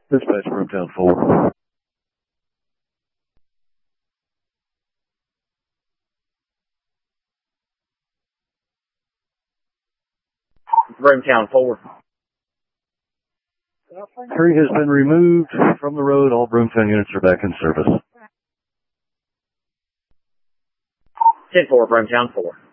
Dispatch Broomtown 4. Broomtown 4. Tree has been removed from the road. All Broomtown units are back in service. 10-4, Broomtown 4.